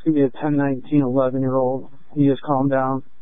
It's going to be a 10, 19, 11-year-old. He just calmed down.